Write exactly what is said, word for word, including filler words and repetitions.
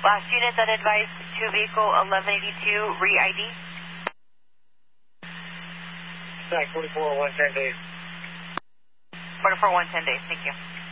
Last unit that advised to vehicle eleven eighty-two, re-I D. Stack forty-four, one ten days. forty-four, one ten days, thank you.